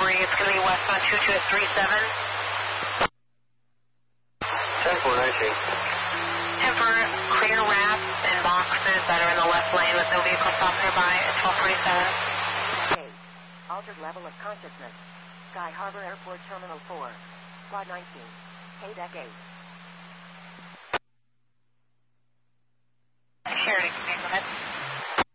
recovery. It's going to be westbound 2237. 10-4-19. Temper, clear wraps and boxes that are in the left lane with no vehicle stop nearby at 1247. Altered level of consciousness. Sky Harbor Airport Terminal 4. Quad 19. K-Deck 8. Security.